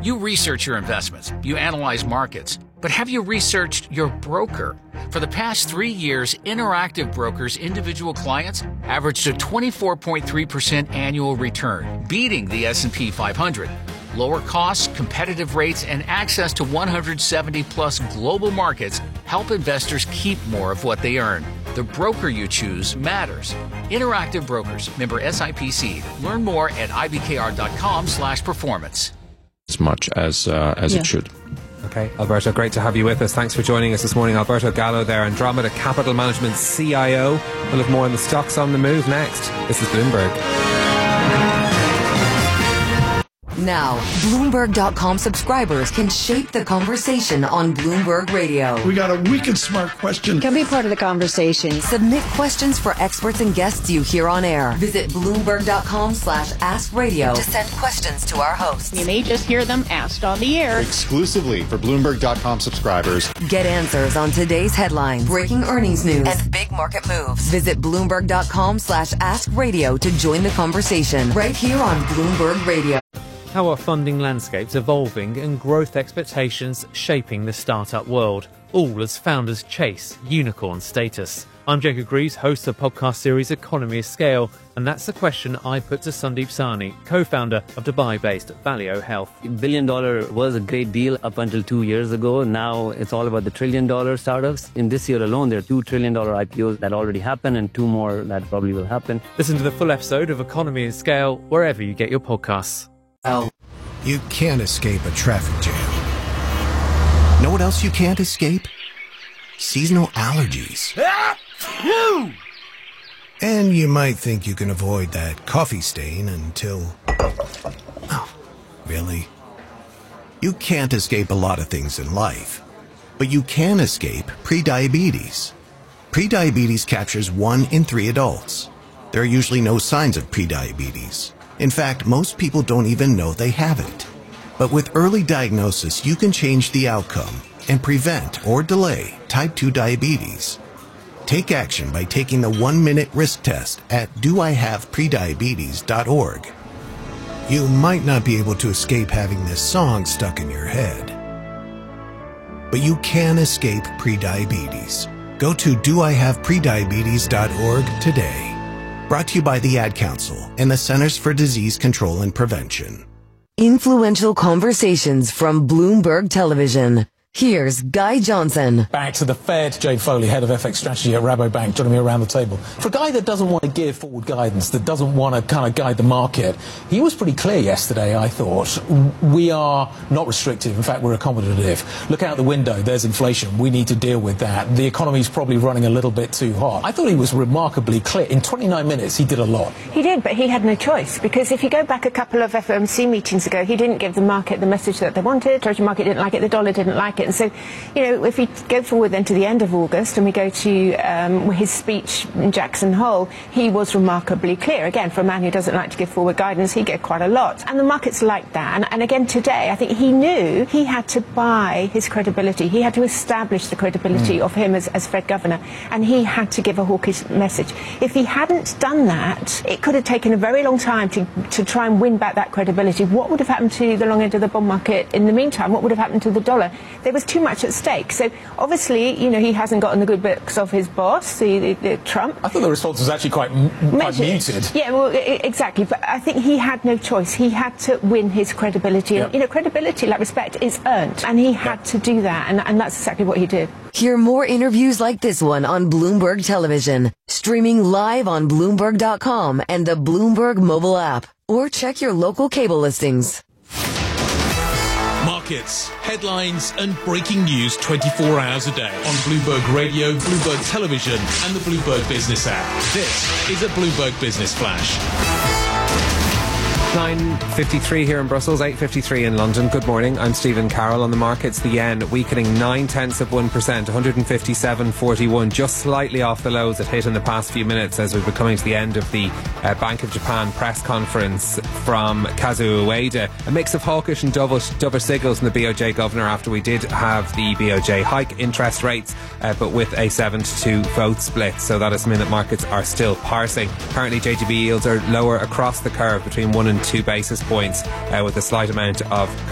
You research your investments, you analyze markets, but have you researched your broker? For the past 3 years, Interactive Brokers' individual clients averaged a 24.3% annual return, beating the S&P 500. Lower costs, competitive rates, and access to 170-plus global markets help investors keep more of what they earn. The broker you choose matters. Interactive Brokers, member SIPC. Learn more at ibkr.com/performance. As much as it should. Okay, Alberto, great to have you with us. Thanks for joining us this morning. Alberto Gallo there, Andromeda Capital Management CIO. We'll have more on the stocks on the move next. This is Bloomberg. Now, Bloomberg.com subscribers can shape the conversation on Bloomberg Radio. We got a wicked smart question. Can be part of the conversation. Submit questions for experts and guests you hear on air. Visit Bloomberg.com/askradio to send questions to our hosts. You may just hear them asked on the air. Exclusively for Bloomberg.com subscribers. Get answers on today's headlines, breaking earnings news, and big market moves. Visit Bloomberg.com/askradio to join the conversation right here on Bloomberg Radio. How are funding landscapes evolving and growth expectations shaping the startup world? All as founders chase unicorn status. I'm Jacob Greaves, host of the podcast series Economy of Scale, and that's the question I put to Sandeep Sahni, co-founder of Dubai-based Valeo Health. $1 billion was a great deal up until 2 years ago. Now it's all about the $1 trillion startups. In this year alone, there are $2 trillion IPOs that already happened and 2 more that probably will happen. Listen to the full episode of Economy of Scale wherever you get your podcasts. You can't escape a traffic jam. Know what else you can't escape? Seasonal allergies. And you might think you can avoid that coffee stain until... Oh, really? You can't escape a lot of things in life, but you can escape prediabetes. Prediabetes captures 1 in 3 adults. There are usually no signs of prediabetes. In fact, most people don't even know they have it. But with early diagnosis, you can change the outcome and prevent or delay type 2 diabetes. Take action by taking the 1-minute risk test at doihaveprediabetes.org. You might not be able to escape having this song stuck in your head, but you can escape prediabetes. Go to doihaveprediabetes.org today. Brought to you by the Ad Council and the Centers for Disease Control and Prevention. Influential conversations from Bloomberg Television. Here's Guy Johnson. Back to the Fed. Jade Foley, head of FX strategy at Rabobank, joining me around the table. For a guy that doesn't want to give forward guidance, that doesn't want to kind of guide the market, he was pretty clear yesterday, I thought. We are not restrictive. In fact, we're accommodative. Look out the window. There's inflation. We need to deal with that. The economy's probably running a little bit too hot. I thought he was remarkably clear. In 29 minutes, he did a lot. He did, but he had no choice, because if you go back a couple of FOMC meetings ago, he didn't give the market the message that they wanted. Treasury market didn't like it. The dollar didn't like it. And so, if we go forward then to the end of August and we go to his speech in Jackson Hole, he was remarkably clear. Again, for a man who doesn't like to give forward guidance, he gave quite a lot. And the market's like that. And again, today, I think he knew he had to buy his credibility. He had to establish the credibility of him as Fed governor. And he had to give a hawkish message. If he hadn't done that, it could have taken a very long time to try and win back that credibility. What would have happened to the long end of the bond market in the meantime? What would have happened to the dollar? There was too much at stake. So obviously, he hasn't gotten the good books of his boss, the Trump. I thought the response was actually quite muted. Yeah, well, exactly. But I think he had no choice. He had to win his credibility. Yep. And, credibility, like respect, is earned. And he had to do that. And that's exactly what he did. Hear more interviews like this one on Bloomberg Television. Streaming live on Bloomberg.com and the Bloomberg mobile app. Or check your local cable listings. Markets, headlines and breaking news 24 hours a day on Bloomberg Radio, Bloomberg Television and the Bloomberg Business app. This is a Bloomberg Business Flash. 9:53 here in Brussels, 8:53 in London. Good morning. I'm Stephen Carroll. On the markets, the yen weakening 0.9%, 157.41, just slightly off the lows it hit in the past few minutes as we're coming to the end of the Bank of Japan press conference from Kazuo Ueda. A mix of hawkish and dovish signals from the BOJ governor after we did have the BOJ hike interest rates, but with a 7-2 vote split. So that is mean that markets are still parsing. Currently, JGB yields are lower across the curve between 1 and 2 basis points, with a slight amount of